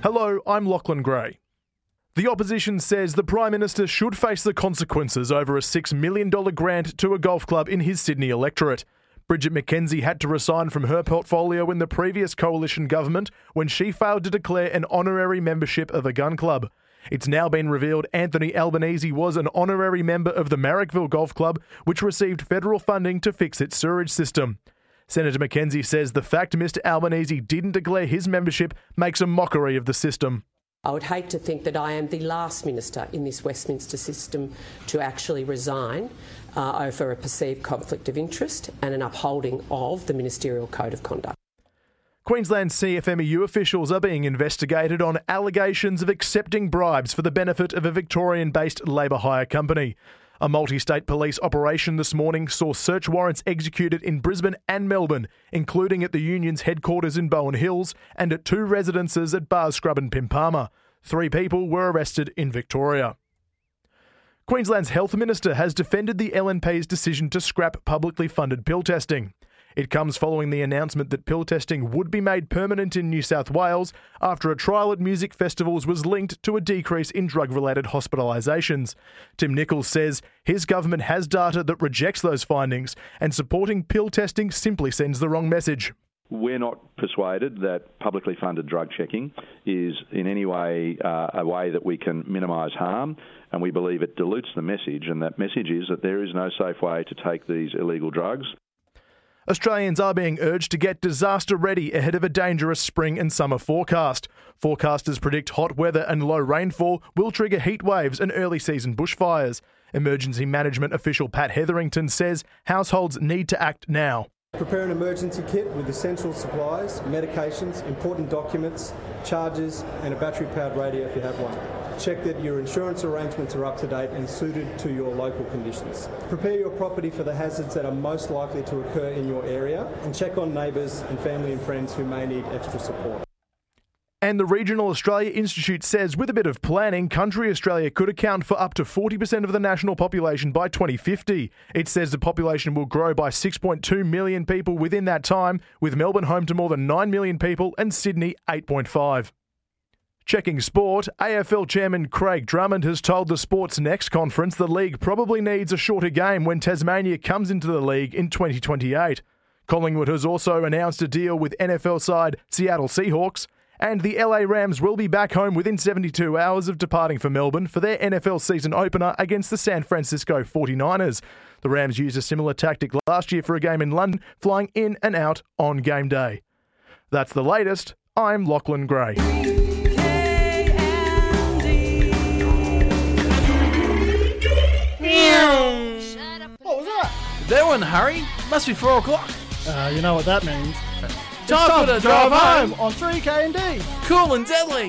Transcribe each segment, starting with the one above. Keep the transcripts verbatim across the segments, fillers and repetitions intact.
Hello, I'm Lachlan Gray. The opposition says the Prime Minister should face the consequences over a six million dollars grant to a golf club in his Sydney electorate. Bridget McKenzie had to resign from her portfolio in the previous coalition government when she failed to declare an honorary membership of a gun club. It's now been revealed Anthony Albanese was an honorary member of the Marrickville Golf Club, which received federal funding to fix its sewerage system. Senator McKenzie says the fact Mister Albanese didn't declare his membership makes a mockery of the system. I would hate to think that I am the last minister in this Westminster system to actually resign uh, over a perceived conflict of interest and an upholding of the Ministerial Code of Conduct. Queensland C F M E U officials are being investigated on allegations of accepting bribes for the benefit of a Victorian-based labour hire company. A multi-state police operation this morning saw search warrants executed in Brisbane and Melbourne, including at the union's headquarters in Bowen Hills and at two residences at Bars Scrub and Pimpama. Three people were arrested in Victoria. Queensland's Health Minister has defended the L N P's decision to scrap publicly funded pill testing. It comes following the announcement that pill testing would be made permanent in New South Wales after a trial at music festivals was linked to a decrease in drug-related hospitalisations. Tim Nichols says his government has data that rejects those findings, and supporting pill testing simply sends the wrong message. We're not persuaded that publicly funded drug checking is in any way uh, a way that we can minimise harm, and we believe it dilutes the message, and that message is that there is no safe way to take these illegal drugs. Australians are being urged to get disaster ready ahead of a dangerous spring and summer forecast. Forecasters predict hot weather and low rainfall will trigger heat waves and early season bushfires. Emergency management official Pat Hetherington says households need to act now. Prepare an emergency kit with essential supplies, medications, important documents, chargers and a battery-powered radio if you have one. Check that your insurance arrangements are up to date and suited to your local conditions. Prepare your property for the hazards that are most likely to occur in your area, and check on neighbours and family and friends who may need extra support. And the Regional Australia Institute says with a bit of planning, country Australia could account for up to forty percent of the national population by twenty fifty. It says the population will grow by six point two million people within that time, with Melbourne home to more than nine million people and Sydney eight point five. Checking sport, A F L chairman Craig Drummond has told the Sports Next conference the league probably needs a shorter game when Tasmania comes into the league in twenty twenty-eight. Collingwood has also announced a deal with N F L side Seattle Seahawks, and the L A Rams will be back home within seventy-two hours of departing for Melbourne for their N F L season opener against the San Francisco forty-niners. The Rams used a similar tactic last year for a game in London, flying in and out on game day. That's the latest. I'm Lachlan Gray. What was that? That one, Harry. Must be four o'clock. Uh, you know what that means. Time, time for the drive home. home on three K and D. Cool and deadly.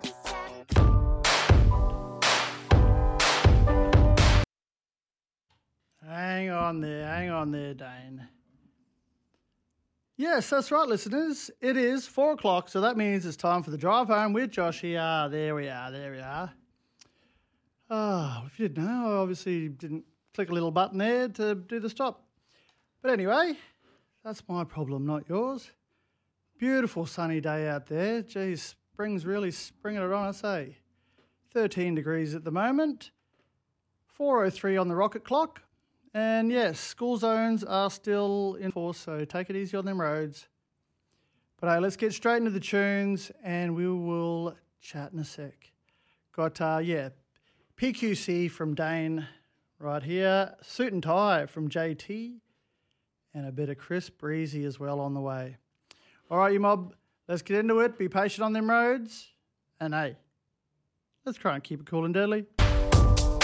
Hang on there, hang on there, Dane. Yes, that's right, listeners. It is four o'clock, so that means it's time for the drive home with Josh here. There we are, there we are. Ah, oh, if you didn't know, I obviously didn't click a little button there to do the stop. But anyway, that's my problem, not yours. Beautiful sunny day out there. Geez, spring's really springing it on, I say. thirteen degrees at the moment. four oh three on the rocket clock. And yes, school zones are still in force, so take it easy on them roads. But hey, let's get straight into the tunes and we will chat in a sec. Got, uh, yeah, P Q C from Dane right here, Suit and Tie from J T, and a bit of Chris Breezy as well on the way. All right, you mob, let's get into it. Be patient on them roads. And hey, let's try and keep it cool and deadly.